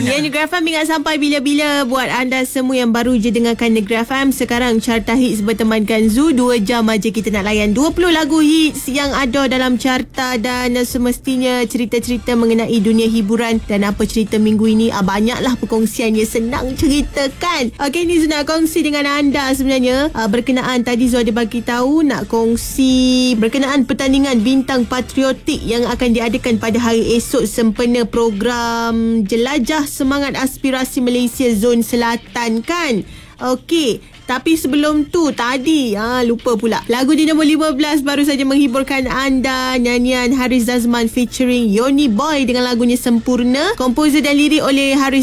Ya, Negeri FM ingat sampai bila-bila buat anda semua yang baru je dengarkan Negeri FM. Sekarang Carta Hits bertemankan Zu. 2 jam aja kita nak layan 20 lagu hits yang ada dalam carta. Dan semestinya cerita-cerita mengenai dunia hiburan. Dan apa cerita minggu ini, banyaklah perkongsiannya. Senang ceritakan. Okey, ni Zu nak kongsi dengan anda sebenarnya. Berkenaan tadi Zu ada bagi tahu, nak kongsi berkenaan pertandingan bintang patriotik yang akan diadakan pada hari esok sempena program Jelajah Semangat Aspirasi Malaysia Zon Selatan kan. Okey, tapi sebelum tu tadi lupa pula. Lagu di nombor 15 baru saja menghiburkan anda. Nyanyian Haris Zazman featuring Yoni Boy dengan lagunya Sempurna. Komposer dan lirik oleh Haris